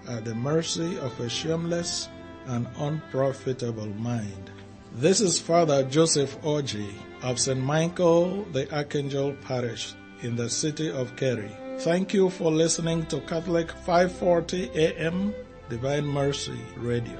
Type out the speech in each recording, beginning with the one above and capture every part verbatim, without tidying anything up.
at the mercy of a shameless and unprofitable mind. This is Father Joseph Orji of Saint Michael the Archangel Parish in the city of Kerry. Thank you for listening to Catholic five forty A M Divine Mercy Radio.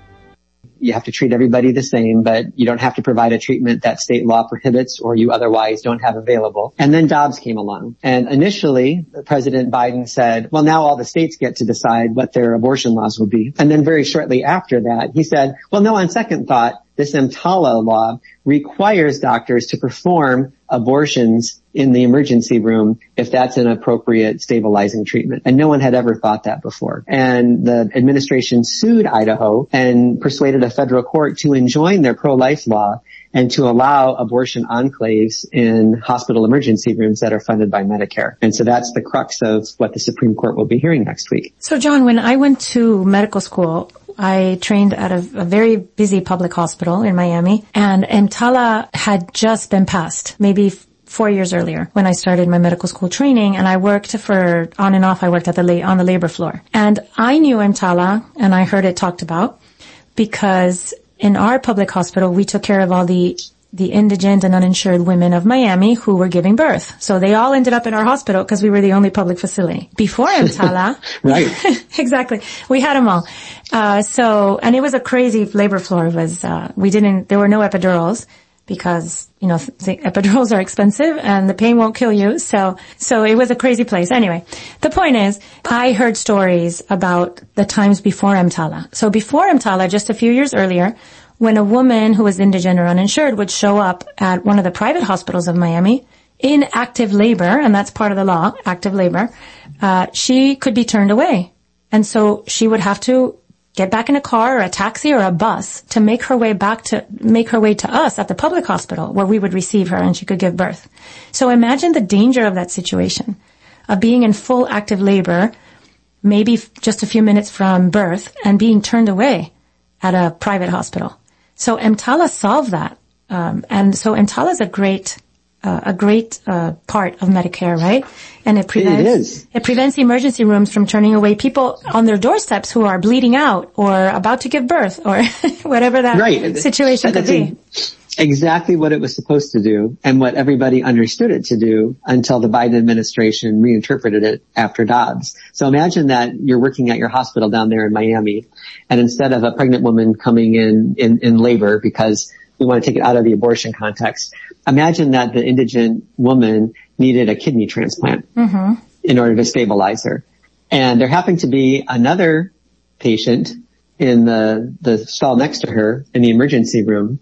You have to treat everybody the same, but you don't have to provide a treatment that state law prohibits or you otherwise don't have available. And then Dobbs came along. And initially, President Biden said, well, now all the states get to decide what their abortion laws will be. And then very shortly after that, he said, well, no, on second thought, this EMTALA law requires doctors to perform abortions in the emergency room if that's an appropriate stabilizing treatment. And no one had ever thought that before. And the administration sued Idaho and persuaded a federal court to enjoin their pro-life law and to allow abortion enclaves in hospital emergency rooms that are funded by Medicare. And so that's the crux of what the Supreme Court will be hearing next week. So, John, when I went to medical school, I trained at a, a very busy public hospital in Miami, and EMTALA had just been passed, maybe f- four years earlier when I started my medical school training, and I worked for, on and off, I worked at the la- on the labor floor. And I knew EMTALA, and I heard it talked about, because in our public hospital, we took care of all the the indigent and uninsured women of Miami who were giving birth. So they all ended up in our hospital because we were the only public facility. Before EMTALA, right. Exactly. We had them all. Uh, so, and it was a crazy labor floor. It was, uh, we didn't, there were no epidurals because, you know, the epidurals are expensive and the pain won't kill you. So, so it was a crazy place. Anyway, the point is, I heard stories about the times before EMTALA. So before EMTALA, just a few years earlier, when a woman who was indigent or uninsured would show up at one of the private hospitals of Miami in active labor, and that's part of the law, active labor, uh, she could be turned away. And so she would have to get back in a car or a taxi or a bus to make her way back to, make her way to us at the public hospital where we would receive her and she could give birth. So imagine the danger of that situation, of being in full active labor, maybe just a few minutes from birth, and being turned away at a private hospital. So EMTALA solved that. Um, and so EMTALA is a great, uh, a great, uh, part of Medicare, right? And it prevents, it is. It prevents emergency rooms from turning away people on their doorsteps who are bleeding out or about to give birth or whatever that right. situation That's could be. Exactly what it was supposed to do and what everybody understood it to do until the Biden administration reinterpreted it after Dobbs. So imagine that you're working at your hospital down there in Miami, and instead of a pregnant woman coming in, in, in labor because we want to take it out of the abortion context, imagine that the indigent woman needed a kidney transplant mm-hmm. in order to stabilize her. And there happened to be another patient in the, the stall next to her in the emergency room,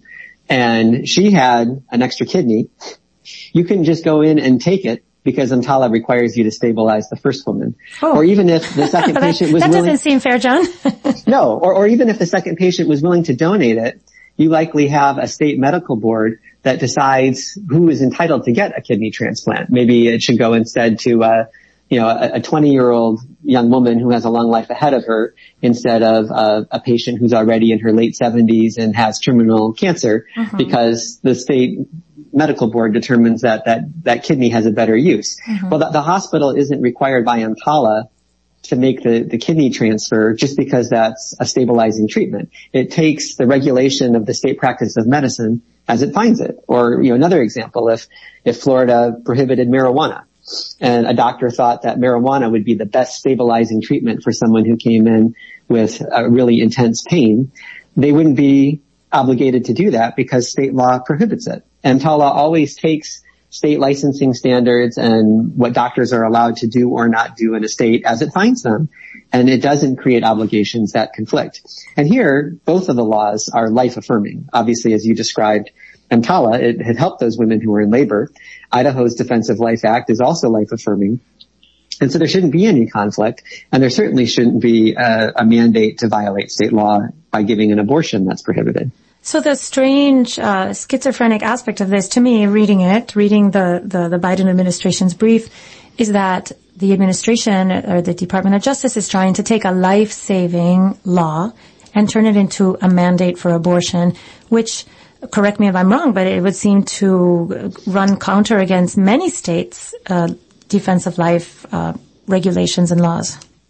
and she had an extra kidney. You can just go in and take it because EMTALA requires you to stabilize the first woman. Oh. Or even if the second that, patient was that willing... That doesn't seem fair, John. No, or, or even if the second patient was willing to donate it, you likely have a state medical board that decides who is entitled to get a kidney transplant. Maybe it should go instead to uh you know, a twenty-year-old young woman who has a long life ahead of her instead of uh, a patient who's already in her late seventies and has terminal cancer mm-hmm. because the state medical board determines that that, that kidney has a better use. Mm-hmm. Well, the, the hospital isn't required by EMTALA to make the, the kidney transfer just because that's a stabilizing treatment. It takes the regulation of the state practice of medicine as it finds it. Or, you know, another example, if, if Florida prohibited marijuana, and a doctor thought that marijuana would be the best stabilizing treatment for someone who came in with a really intense pain, they wouldn't be obligated to do that because state law prohibits it. EMTALA always takes state licensing standards and what doctors are allowed to do or not do in a state as it finds them, and it doesn't create obligations that conflict. And here, both of the laws are life-affirming. Obviously, as you described, EMTALA, it had helped those women who were in labor. Idaho's Defensive Life Act is also life-affirming. And so there shouldn't be any conflict, and there certainly shouldn't be a, a mandate to violate state law by giving an abortion that's prohibited. So the strange, uh, schizophrenic aspect of this, to me, reading it, reading the, the, the Biden administration's brief, is that the administration or the Department of Justice is trying to take a life-saving law and turn it into a mandate for abortion, which, correct me if I'm wrong, but it would seem to run counter against many states' uh, defense of life uh, regulations and laws.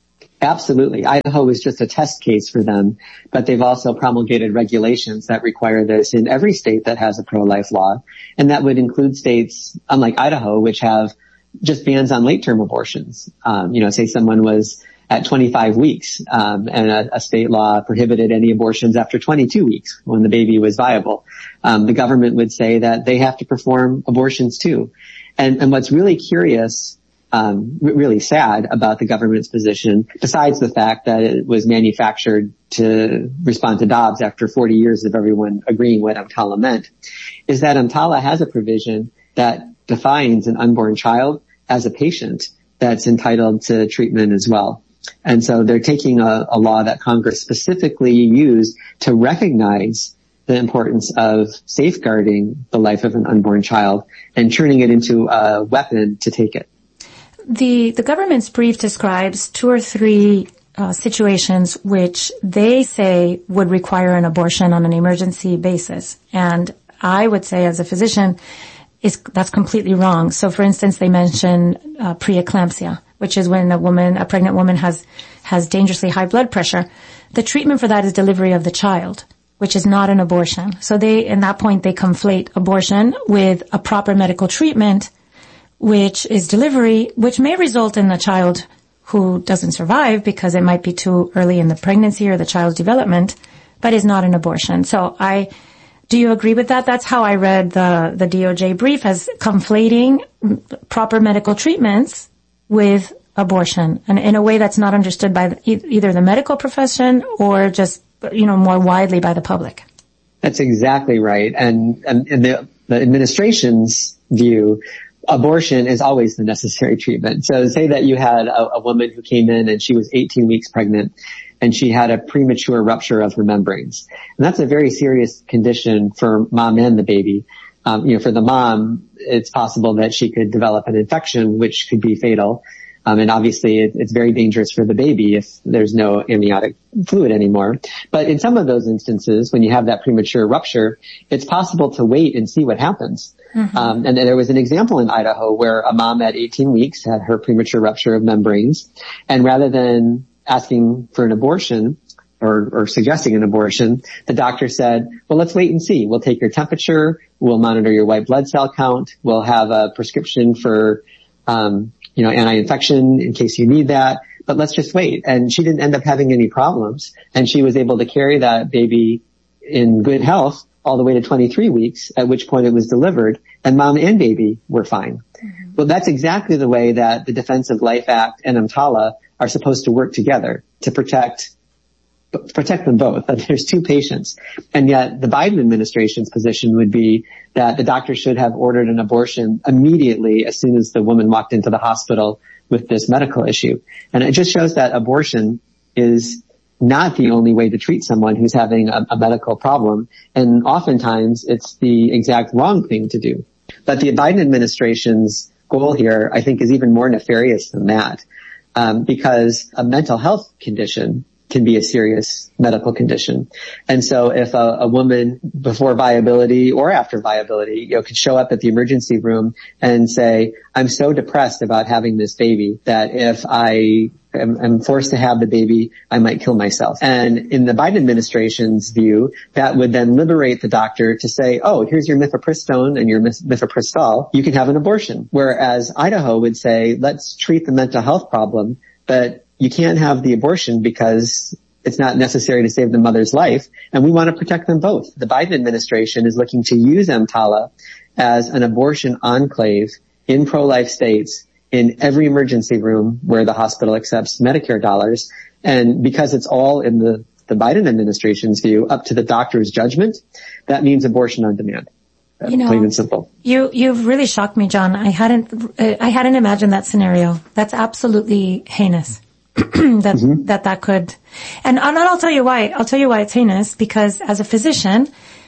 Absolutely. Idaho is just a test case for them, but they've also promulgated regulations that require this in every state that has a pro-life law. And that would include states, unlike Idaho, which have just bans on late-term abortions. Um, you know, say someone was at twenty-five weeks, um, and a, a state law prohibited any abortions after twenty-two weeks when the baby was viable. Um, the government would say that they have to perform abortions too. And, and what's really curious, um, really sad about the government's position, besides the fact that it was manufactured to respond to Dobbs after forty years of everyone agreeing what EMTALA meant, is that EMTALA has a provision that defines an unborn child as a patient that's entitled to treatment as well. And so they're taking a, a law that Congress specifically used to recognize the importance of safeguarding the life of an unborn child and turning it into a weapon to take it. The, the government's brief describes two or three uh, situations which they say would require an abortion on an emergency basis. And I would say as a physician, is that's completely wrong. So for instance, they mention uh, preeclampsia, which is when a woman, a pregnant woman has, has dangerously high blood pressure. The treatment for that is delivery of the child, which is not an abortion. So they, in that point, they conflate abortion with a proper medical treatment, which is delivery, which may result in a child who doesn't survive because it might be too early in the pregnancy or the child's development, but is not an abortion. So I, do you agree with that? That's how I read the, the D O J brief, as conflating proper medical treatments with abortion, and in a way that's not understood by the, either the medical profession or just, you know, more widely by the public. That's exactly right. And, and in the, the administration's view, abortion is always the necessary treatment. So say that you had a, a woman who came in and she was eighteen weeks pregnant and she had a premature rupture of her membranes. And that's a very serious condition for mom and the baby. Um, you know, for the mom, it's possible that she could develop an infection which could be fatal. Um, and obviously it, it's very dangerous for the baby if there's no amniotic fluid anymore. But in some of those instances, when you have that premature rupture, it's possible to wait and see what happens. Mm-hmm. Um, and there was an example in Idaho where a mom at eighteen weeks had her premature rupture of membranes. And rather than asking for an abortion or, or suggesting an abortion, the doctor said, well, let's wait and see. We'll take your temperature. We'll monitor your white blood cell count. We'll have a prescription for, um, you know, anti-infection in case you need that. But let's just wait. And she didn't end up having any problems. And she was able to carry that baby in good health all the way to twenty-three weeks, at which point it was delivered, and mom and baby were fine. Mm-hmm. Well, that's exactly the way that the Defense of Life Act and EMTALA are supposed to work together to protect protect them both. There's two patients. And yet the Biden administration's position would be that the doctor should have ordered an abortion immediately as soon as the woman walked into the hospital with this medical issue. And it just shows that abortion is not the only way to treat someone who's having a, a medical problem. And oftentimes it's the exact wrong thing to do. But the Biden administration's goal here, I think, is even more nefarious than that, um, because a mental health condition can be a serious medical condition. And so if a, a woman before viability or after viability, you know, could show up at the emergency room and say, I'm so depressed about having this baby that if I am, am forced to have the baby, I might kill myself. And in the Biden administration's view, that would then liberate the doctor to say, oh, here's your mifepristone and your mifepristol. You can have an abortion. Whereas Idaho would say, let's treat the mental health problem, but you can't have the abortion because it's not necessary to save the mother's life, and we want to protect them both. The Biden administration is looking to use EMTALA as an abortion enclave in pro-life states in every emergency room where the hospital accepts Medicare dollars. And because it's all in the, the Biden administration's view up to the doctor's judgment, that means abortion on demand. You know, plain and simple. You, you've really shocked me, John. I hadn't, I hadn't imagined that scenario. That's absolutely heinous. that, mm-hmm. that that could, and, and I'll tell you why. I'll tell you why it's heinous, because as a physician,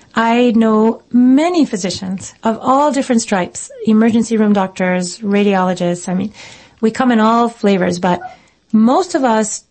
I know many physicians of all different stripes, emergency room doctors, radiologists. I mean, we come in all flavors, but most of us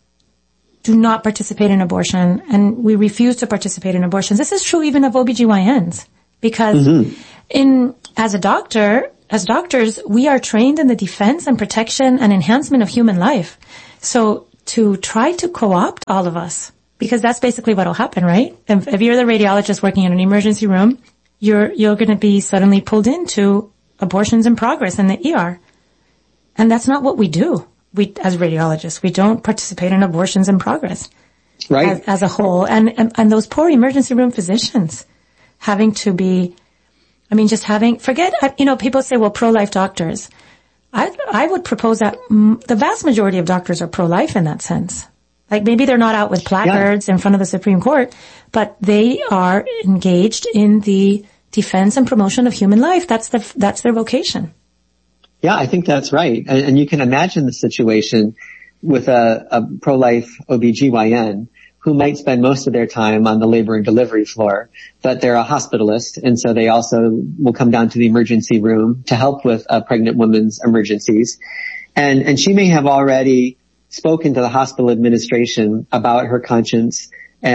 do not participate in abortion, and we refuse to participate in abortions. This is true even of O B G Y Ns, because mm-hmm. in, as a doctor, as doctors, we are trained in the defense and protection and enhancement of human life. So to try to co-opt all of us, because that's basically what will happen, right? If, if you're the radiologist working in an emergency room, you're, you're going to be suddenly pulled into abortions in progress in the E R. And that's not what we do. We, as radiologists, we don't participate in abortions in progress. Right. As, as a whole. And, and, and those poor emergency room physicians having to be, I mean, just having, forget, you know, people say, well, pro-life doctors. I, I would propose that the vast majority of doctors are pro-life in that sense. Like maybe they're not out with placards yeah. in front of the Supreme Court, but they are engaged in the defense and promotion of human life. That's the, that's their vocation. Yeah, I think that's right. And, and you can imagine the situation with a, a pro-life O B G Y N who might spend most of their time on the labor and delivery floor, but they're a hospitalist, and so they also will come down to the emergency room to help with a pregnant woman's emergencies. And, and she may have already spoken to the hospital administration about her conscience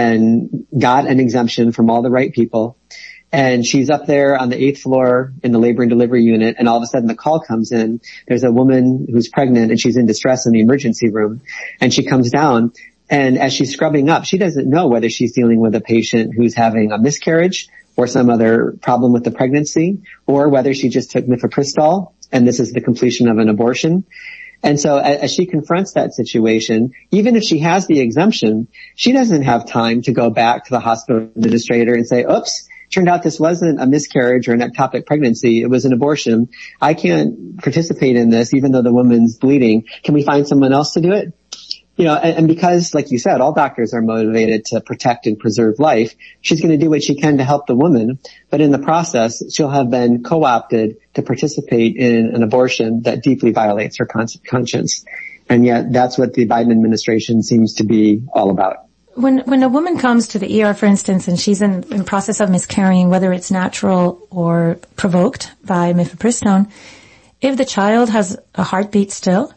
and got an exemption from all the right people. And she's up there on the eighth floor in the labor and delivery unit, and all of a sudden the call comes in. There's a woman who's pregnant and she's in distress in the emergency room, and she comes down. And as she's scrubbing up, she doesn't know whether she's dealing with a patient who's having a miscarriage or some other problem with the pregnancy, or whether she just took mifepristol and this is the completion of an abortion. And so as she confronts that situation, even if she has the exemption, she doesn't have time to go back to the hospital administrator and say, oops, turned out this wasn't a miscarriage or an ectopic pregnancy. It was an abortion. I can't participate in this even though the woman's bleeding. Can we find someone else to do it? You know, and, and because, like you said, all doctors are motivated to protect and preserve life, she's going to do what she can to help the woman. But in the process, she'll have been co-opted to participate in an abortion that deeply violates her con- conscience. And yet that's what the Biden administration seems to be all about. When when a woman comes to the E R, for instance, and she's in, in process of miscarrying, whether it's natural or provoked by mifepristone, if the child has a heartbeat still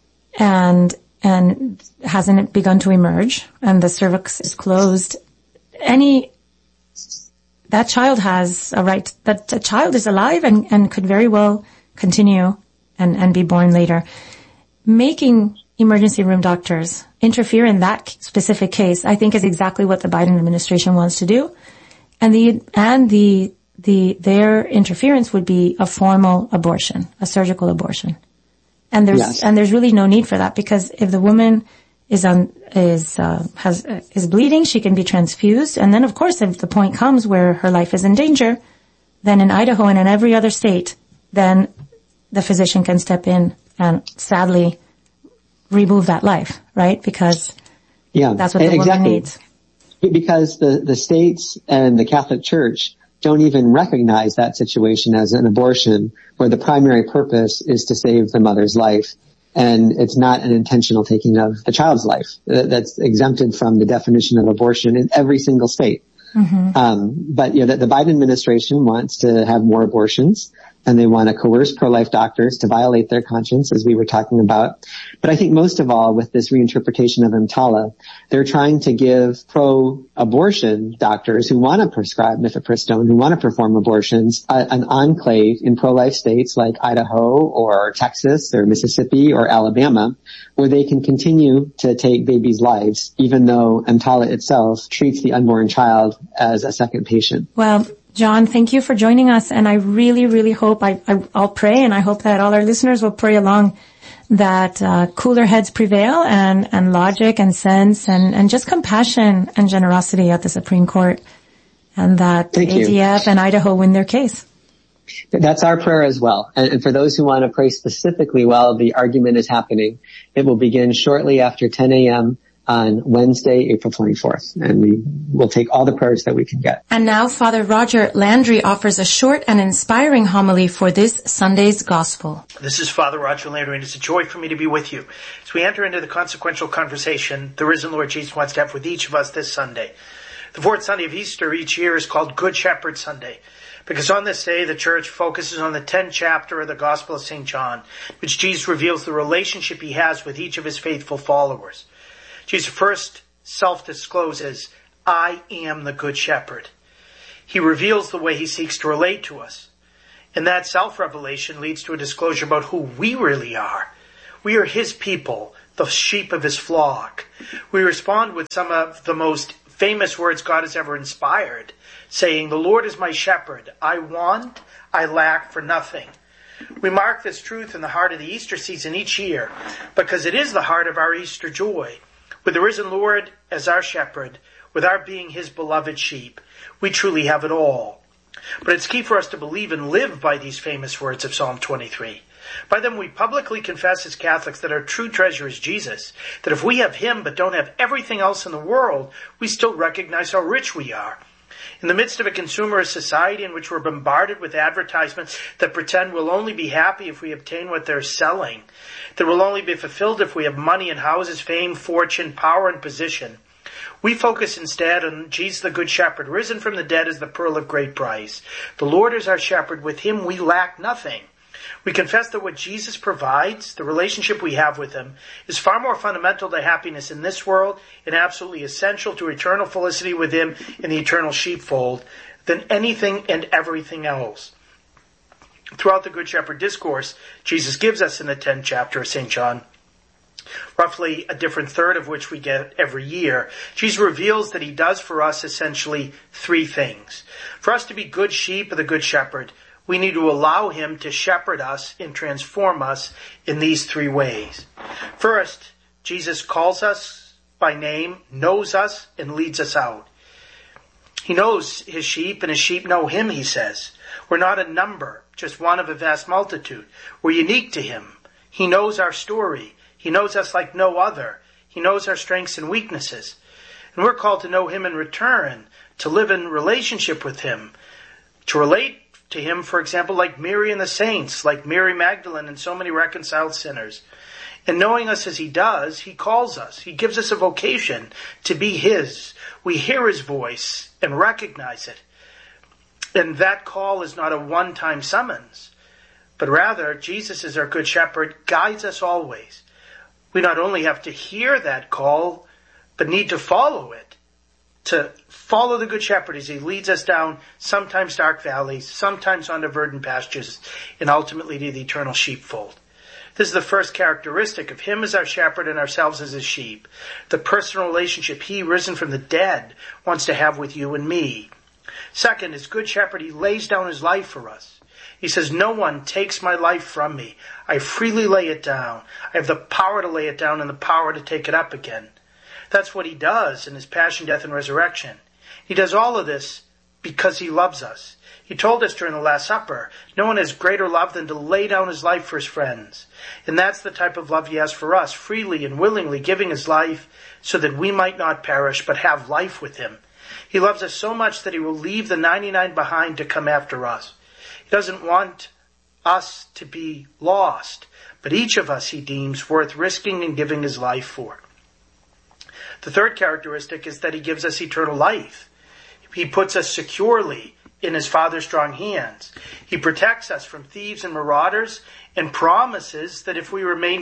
and and hasn't begun to emerge and the cervix is closed, any that child has a right, that a child is alive and, and could very well continue and, and be born later. Making emergency room doctors interfere in that specific case, I think, is exactly what the Biden administration wants to do. And the, and the, the, their interference would be a formal abortion, a surgical abortion. And there's, yes. and there's really no need for that, because if the woman is on, is, uh, has, uh, is bleeding, she can be transfused. And then, of course, if the point comes where her life is in danger, then in Idaho and in every other state, then the physician can step in and sadly remove that life, right? Because yeah, that's what the exactly. woman needs. Because the, the states and the Catholic Church don't even recognize that situation as an abortion where the primary purpose is to save the mother's life. And it's not an intentional taking of the child's life. That's exempted from the definition of abortion in every single state. Mm-hmm. Um, but you know, the, the Biden administration wants to have more abortions, and they want to coerce pro-life doctors to violate their conscience, as we were talking about. But I think most of all, with this reinterpretation of EMTALA, they're trying to give pro-abortion doctors who want to prescribe mifepristone, who want to perform abortions, a, an enclave in pro-life states like Idaho or Texas or Mississippi or Alabama, where they can continue to take babies' lives, even though EMTALA itself treats the unborn child as a second patient. Well, John, thank you for joining us. And I really, really hope, I, I, I'll pray, and I hope that all our listeners will pray along, that uh, cooler heads prevail and, and logic and sense and, and just compassion and generosity at the Supreme Court, and that thank A D F you. And Idaho win their case. That's our prayer as well. And, and for those who want to pray specifically while the argument is happening, it will begin shortly after ten a.m. on Wednesday, April twenty-fourth, and we will take all the prayers that we can get. And now Father Roger Landry offers a short and inspiring homily for this Sunday's Gospel. This is Father Roger Landry, and it's a joy for me to be with you as we enter into the consequential conversation the risen Lord Jesus wants to have with each of us this Sunday. The fourth Sunday of Easter each year is called Good Shepherd Sunday, because on this day the Church focuses on the tenth chapter of the Gospel of Saint John, which Jesus reveals the relationship he has with each of his faithful followers. Jesus first self-discloses, I am the Good Shepherd. He reveals the way he seeks to relate to us. And that self-revelation leads to a disclosure about who we really are. We are his people, the sheep of his flock. We respond with some of the most famous words God has ever inspired, saying, "The Lord is my shepherd. I want, I lack for nothing." We mark this truth in the heart of the Easter season each year because it is the heart of our Easter joy. With the risen Lord as our shepherd, with our being his beloved sheep, we truly have it all. But it's key for us to believe and live by these famous words of Psalm twenty-three. By them we publicly confess as Catholics that our true treasure is Jesus, that if we have him but don't have everything else in the world, we still recognize how rich we are. In the midst of a consumerist society in which we're bombarded with advertisements that pretend we'll only be happy if we obtain what they're selling, that we'll only be fulfilled if we have money and houses, fame, fortune, power, and position, we focus instead on Jesus the Good Shepherd, risen from the dead as the pearl of great price. The Lord is our shepherd. With him we lack nothing. We confess that what Jesus provides, the relationship we have with him, is far more fundamental to happiness in this world and absolutely essential to eternal felicity with him in the eternal sheepfold than anything and everything else. Throughout the Good Shepherd discourse, Jesus gives us in the tenth chapter of Saint John, roughly a different third of which we get every year, Jesus reveals that he does for us essentially three things. For us to be good sheep of the Good Shepherd, we need to allow him to shepherd us and transform us in these three ways. First, Jesus calls us by name, knows us, and leads us out. He knows his sheep, and his sheep know him, he says. We're not a number, just one of a vast multitude. We're unique to him. He knows our story. He knows us like no other. He knows our strengths and weaknesses. And we're called to know him in return, to live in relationship with him, to relate to him, for example, like Mary and the saints, like Mary Magdalene and so many reconciled sinners. And knowing us as he does, he calls us. He gives us a vocation to be his. We hear his voice and recognize it. And that call is not a one-time summons, but rather Jesus is our good shepherd, guides us always. We not only have to hear that call, but need to follow it. To follow the Good Shepherd as he leads us down sometimes dark valleys, sometimes onto verdant pastures, and ultimately to the eternal sheepfold. This is the first characteristic of him as our shepherd and ourselves as his sheep. The personal relationship he, risen from the dead, wants to have with you and me. Second, as Good Shepherd, he lays down his life for us. He says, "No one takes my life from me. I freely lay it down. I have the power to lay it down and the power to take it up again." That's what he does in his passion, death, and resurrection. He does all of this because he loves us. He told us during the Last Supper, no one has greater love than to lay down his life for his friends. And that's the type of love he has for us, freely and willingly giving his life so that we might not perish but have life with him. He loves us so much that he will leave the ninety-nine behind to come after us. He doesn't want us to be lost, but each of us he deems worth risking and giving his life for. The third characteristic is that he gives us eternal life. He puts us securely in his Father's strong hands. He protects us from thieves and marauders and promises that if we remain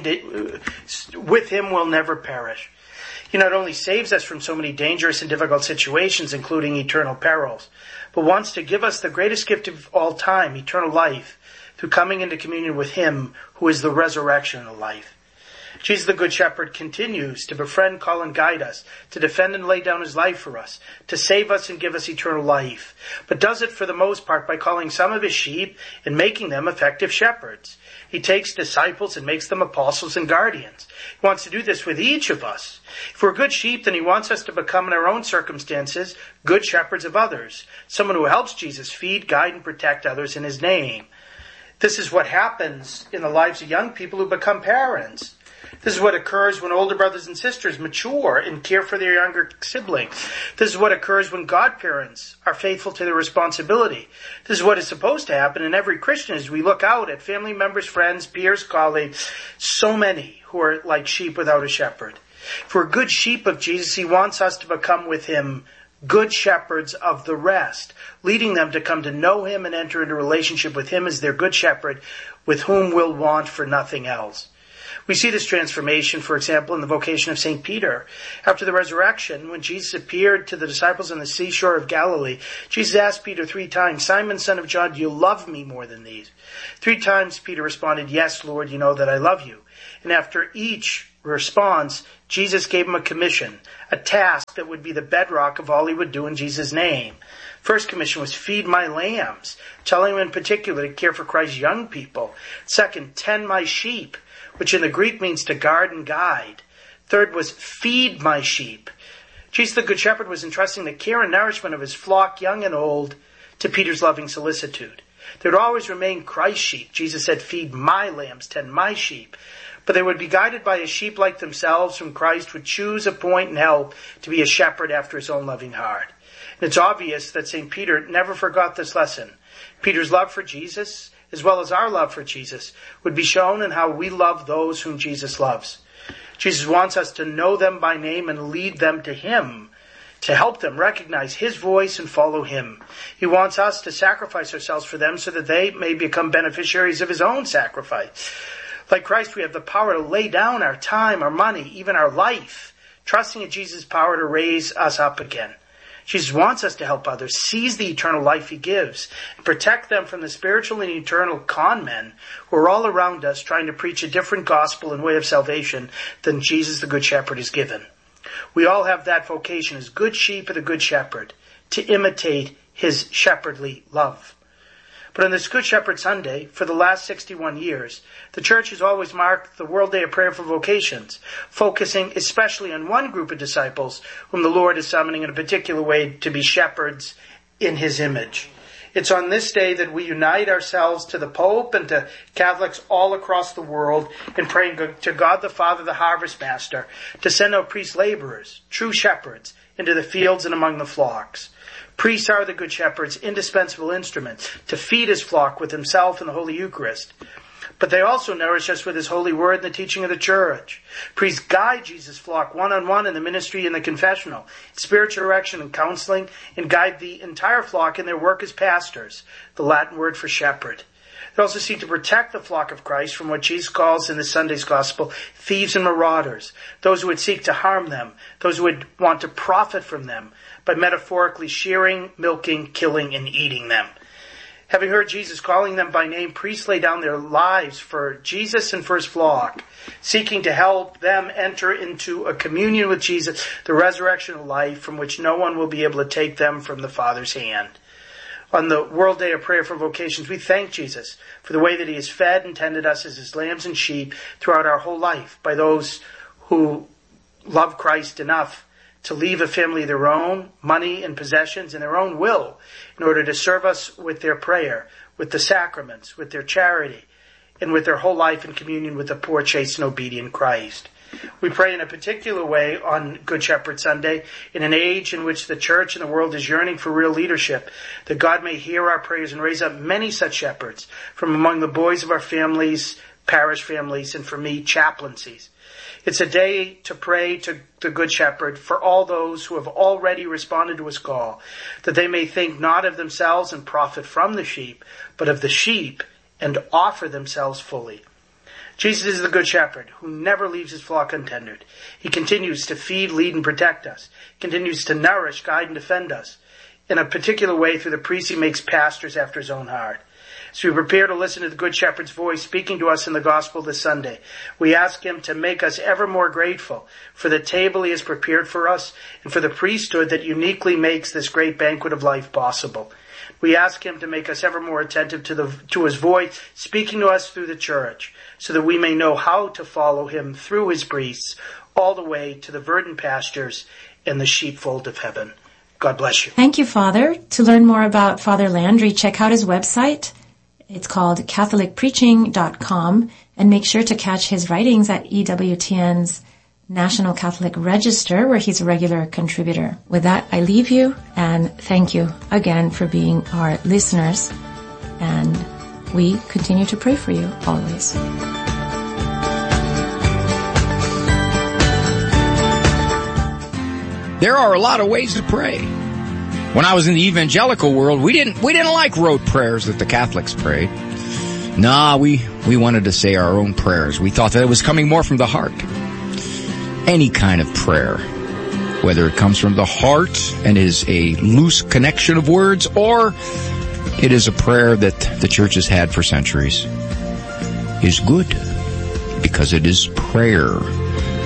with him, we'll never perish. He not only saves us from so many dangerous and difficult situations, including eternal perils, but wants to give us the greatest gift of all time, eternal life, through coming into communion with him who is the resurrection and the life. Jesus the Good Shepherd continues to befriend, call, and guide us, to defend and lay down his life for us, to save us and give us eternal life, but does it for the most part by calling some of his sheep and making them effective shepherds. He takes disciples and makes them apostles and guardians. He wants to do this with each of us. If we're good sheep, then he wants us to become in our own circumstances good shepherds of others, someone who helps Jesus feed, guide, and protect others in his name. This is what happens in the lives of young people who become parents. This is what occurs when older brothers and sisters mature and care for their younger siblings. This is what occurs when godparents are faithful to their responsibility. This is what is supposed to happen in every Christian as we look out at family members, friends, peers, colleagues, so many who are like sheep without a shepherd. If we're good sheep of Jesus, he wants us to become with him good shepherds of the rest, leading them to come to know him and enter into relationship with him as their good shepherd, with whom we'll want for nothing else. We see this transformation, for example, in the vocation of Saint Peter. After the resurrection, when Jesus appeared to the disciples on the seashore of Galilee, Jesus asked Peter three times, "Simon, son of John, do you love me more than these?" Three times Peter responded, "Yes, Lord, you know that I love you." And after each response, Jesus gave him a commission, a task that would be the bedrock of all he would do in Jesus' name. First commission was feed my lambs, telling him in particular to care for Christ's young people. Second, tend my sheep, which in the Greek means to guard and guide. Third was feed my sheep. Jesus the Good Shepherd was entrusting the care and nourishment of his flock, young and old, to Peter's loving solicitude. There would always remain Christ's sheep. Jesus said, feed my lambs, tend my sheep. But they would be guided by a sheep like themselves whom Christ would choose, appoint, and help to be a shepherd after his own loving heart. And it's obvious that Saint Peter never forgot this lesson. Peter's love for Jesus, as well as our love for Jesus, would be shown in how we love those whom Jesus loves. Jesus wants us to know them by name and lead them to him, to help them recognize his voice and follow him. He wants us to sacrifice ourselves for them so that they may become beneficiaries of his own sacrifice. Like Christ, we have the power to lay down our time, our money, even our life, trusting in Jesus' power to raise us up again. Jesus wants us to help others seize the eternal life he gives and protect them from the spiritual and eternal con men who are all around us trying to preach a different gospel and way of salvation than Jesus the Good Shepherd has given. We all have that vocation as good sheep of the Good Shepherd to imitate his shepherdly love. But on this Good Shepherd Sunday, for the last sixty-one years, the Church has always marked the World Day of Prayer for Vocations, focusing especially on one group of disciples whom the Lord is summoning in a particular way to be shepherds in his image. It's on this day that we unite ourselves to the Pope and to Catholics all across the world in praying to God the Father, the Harvest Master, to send out priest laborers, true shepherds, into the fields and among the flocks. Priests are the Good Shepherd's indispensable instruments to feed his flock with himself in the Holy Eucharist. But they also nourish us with his holy word and the teaching of the Church. Priests guide Jesus' flock one-on-one in the ministry and the confessional, in spiritual direction and counseling, and guide the entire flock in their work as pastors, the Latin word for shepherd. They also seek to protect the flock of Christ from what Jesus calls in this Sunday's Gospel thieves and marauders, those who would seek to harm them, those who would want to profit from them, by metaphorically shearing, milking, killing, and eating them. Having heard Jesus calling them by name, priests lay down their lives for Jesus and for his flock, seeking to help them enter into a communion with Jesus, the resurrection of life from which no one will be able to take them from the Father's hand. On the World Day of Prayer for Vocations, we thank Jesus for the way that he has fed and tended us as his lambs and sheep throughout our whole life by those who love Christ enough to leave a family of their own, money and possessions, and their own will in order to serve us with their prayer, with the sacraments, with their charity, and with their whole life in communion with the poor, chaste, and obedient Christ. We pray in a particular way on Good Shepherd Sunday, in an age in which the Church and the world is yearning for real leadership, that God may hear our prayers and raise up many such shepherds from among the boys of our families, parish families, and for me, chaplaincies. It's a day to pray to the Good Shepherd for all those who have already responded to his call, that they may think not of themselves and profit from the sheep, but of the sheep and offer themselves fully. Jesus is the Good Shepherd who never leaves his flock untended. He continues to feed, lead, and protect us. He continues to nourish, guide, and defend us in a particular way through the priests he makes pastors after his own heart. As we prepare to listen to the Good Shepherd's voice speaking to us in the Gospel this Sunday, we ask him to make us ever more grateful for the table he has prepared for us and for the priesthood that uniquely makes this great banquet of life possible. We ask him to make us ever more attentive to the to his voice speaking to us through the Church, so that we may know how to follow him through his priests all the way to the verdant pastures and the sheepfold of heaven. God bless you. Thank you, Father. To learn more about Father Landry, check out his website. It's called catholic preaching dot com, and make sure to catch his writings at E W T N's National Catholic Register, where he's a regular contributor. With that, I leave you, and thank you again for being our listeners, and we continue to pray for you always. There are a lot of ways to pray. When I was in the evangelical world, we didn't we didn't like rote prayers that the Catholics prayed. Nah, we, we wanted to say our own prayers. We thought that it was coming more from the heart. Any kind of prayer, whether it comes from the heart and is a loose connection of words, or it is a prayer that the Church has had for centuries, is good because it is prayer.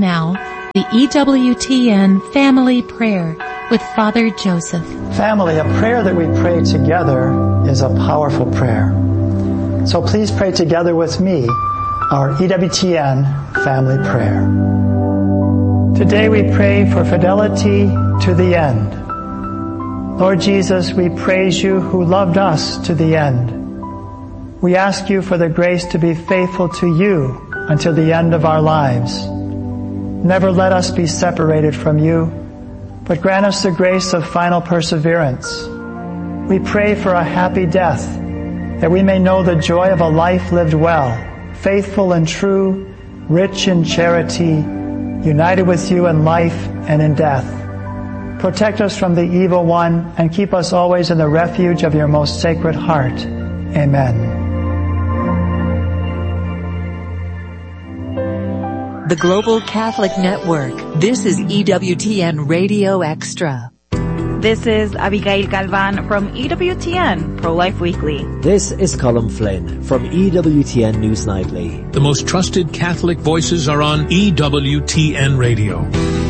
now, the E W T N Family Prayer with Father Joseph. Family, a prayer that we pray together is a powerful prayer. So please pray together with me our E W T N Family Prayer. Today we pray for fidelity to the end. Lord Jesus, we praise you who loved us to the end. We ask you for the grace to be faithful to you until the end of our lives. Never let us be separated from you, but grant us the grace of final perseverance. We pray for a happy death, that we may know the joy of a life lived well, faithful and true, rich in charity, united with you in life and in death. Protect us from the evil one and keep us always in the refuge of your most sacred heart. Amen. The Global Catholic Network. This is E W T N Radio Extra. This is Abigail Galvan from E W T N Pro-Life Weekly. This is Colin Flynn from E W T N News Nightly. The most trusted Catholic voices are on E W T N Radio.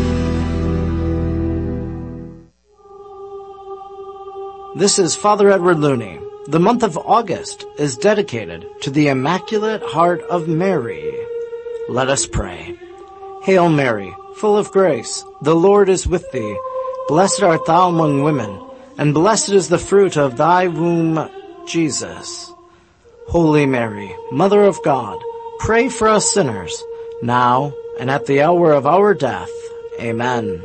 This is Father Edward Looney. The month of August is dedicated to the Immaculate Heart of Mary. Let us pray. Hail Mary, full of grace, the Lord is with thee. Blessed art thou among women, and blessed is the fruit of thy womb, Jesus. Holy Mary, Mother of God, pray for us sinners, now and at the hour of our death. Amen.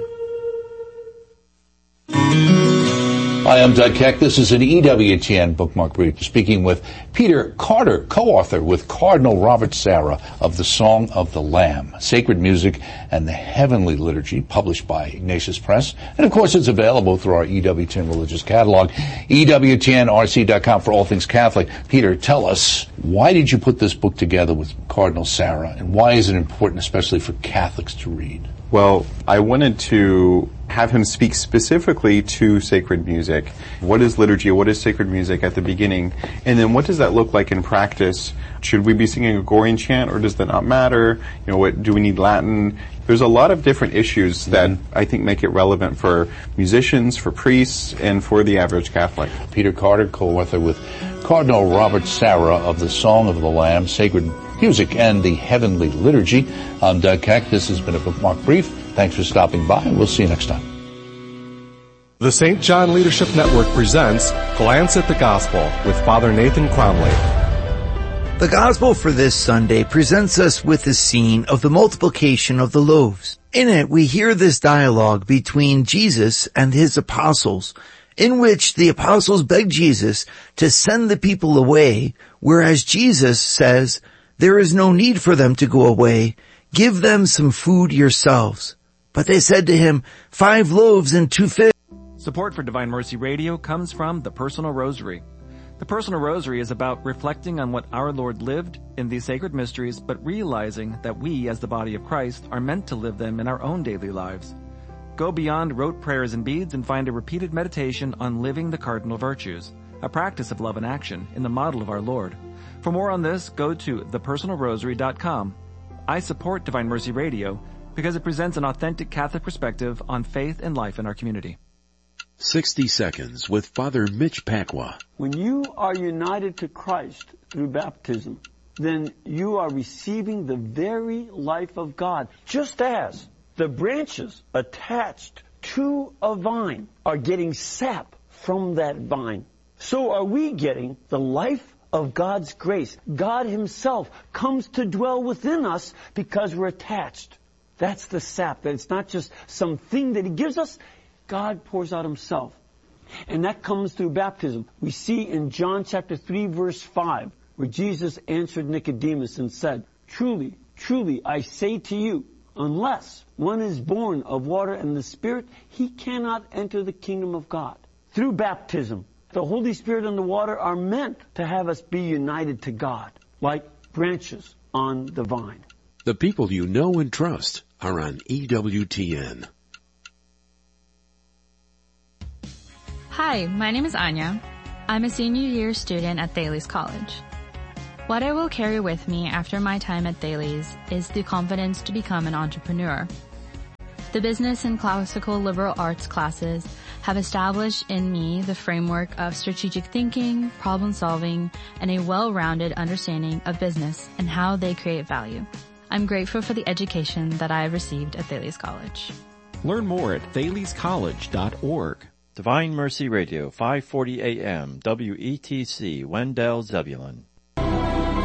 Hi, I'm Doug Keck. This is an E W T N Bookmark Brief, speaking with Peter Carter, co-author with Cardinal Robert Sarah of The Song of the Lamb, Sacred Music and the Heavenly Liturgy, published by Ignatius Press. And of course, it's available through our E W T N Religious Catalog, E W T N R C dot com for all things Catholic. Peter, tell us, why did you put this book together with Cardinal Sarah, and why is it important, especially for Catholics, to read? Well, I wanted to have him speak specifically to sacred music. What is liturgy? What is sacred music at the beginning? And then what does that look like in practice? Should we be singing a Gregorian chant, or does that not matter? You know, what, do we need Latin? There's a lot of different issues that I think make it relevant for musicians, for priests, and for the average Catholic. Peter Carter, co-author with Cardinal Robert Sarah of The Song of the Lamb, Sacred Music and the Heavenly Liturgy. I'm Doug Keck. This has been a Bookmark Brief. Thanks for stopping by, and we'll see you next time. The Saint John Leadership Network presents Glance at the Gospel with Father Nathan Cromley. The Gospel for this Sunday presents us with the scene of the multiplication of the loaves. In it, we hear this dialogue between Jesus and his apostles, in which the apostles beg Jesus to send the people away, whereas Jesus says, "There is no need for them to go away. Give them some food yourselves." But they said to him, "Five loaves and two fish." Support for Divine Mercy Radio comes from the Personal Rosary. The Personal Rosary is about reflecting on what our Lord lived in these sacred mysteries, but realizing that we, as the body of Christ, are meant to live them in our own daily lives. Go beyond rote prayers and beads and find a repeated meditation on living the cardinal virtues, a practice of love and action in the model of our Lord. For more on this, go to the personal rosary dot com. I support Divine Mercy Radio because it presents an authentic Catholic perspective on faith and life in our community. sixty seconds with Father Mitch Pacwa. When you are united to Christ through baptism, then you are receiving the very life of God, just as the branches attached to a vine are getting sap from that vine. So are we getting the life of God's grace. God himself comes to dwell within us because we're attached. That's the sap. That it's not just something that he gives us. God pours out himself. And that comes through baptism. We see in John chapter three verse five where Jesus answered Nicodemus and said, "Truly, truly, I say to you, unless one is born of water and the Spirit, he cannot enter the kingdom of God." Through baptism, the Holy Spirit and the water are meant to have us be united to God, like branches on the vine. The people you know and trust are on E W T N. Hi, my name is Anya. I'm a senior year student at Thales College. What I will carry with me after my time at Thales is the confidence to become an entrepreneur. The business and classical liberal arts classes have established in me the framework of strategic thinking, problem solving, and a well-rounded understanding of business and how they create value. I'm grateful for the education that I have received at Thales College. Learn more at thales college dot org. Divine Mercy Radio, five forty A M, W E T C, Wendell, Zebulon.